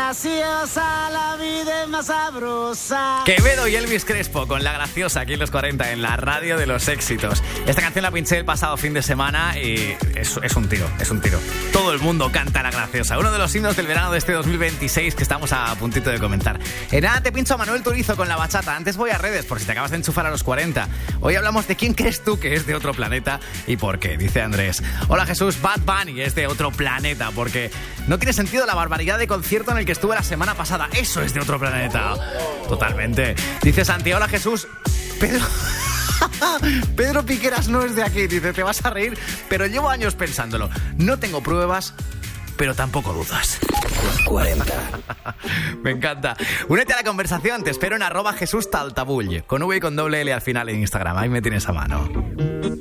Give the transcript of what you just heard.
graciosa, la vida es más sabrosa. Quevedo y Elvis Crespo con La Graciosa aquí en los 40 en la radio de los éxitos. Esta canción la pinché el pasado fin de semana y es un tiro. Todo el mundo canta La Graciosa, uno de los himnos del verano de este 2026 que estamos a puntito de comentar. Nada, te pincho a Manuel Turizo con La Bachata. Antes voy a redes por si te acabas de enchufar a los 40. Hoy hablamos de quién crees tú que es de otro planeta y por qué, dice Andrés. Hola Jesús, Bad Bunny es de otro planeta porque no tiene sentido la barbaridad de concierto en el que estuve la semana pasada. Eso es de otro planeta. Totalmente. Dice Santi, hola Jesús, Pedro Piqueras no es de aquí. Dice, te vas a reír, pero llevo años pensándolo. No tengo pruebas, pero tampoco dudas. Los 40. Me encanta. Únete a la conversación, te espero en @JesúsTaltabull, con V y con doble L al final en Instagram. Ahí me tienes a mano.